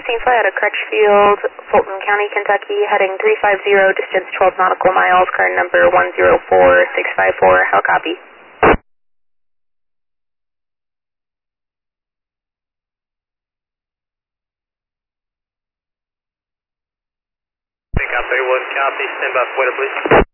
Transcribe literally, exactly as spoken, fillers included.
requesting flight out of Crutchfield, Fulton County, Kentucky, heading three five zero, distance twelve nautical miles, car number one zero four six five four. How copy? Big Alpha one copy, stand by for weather please.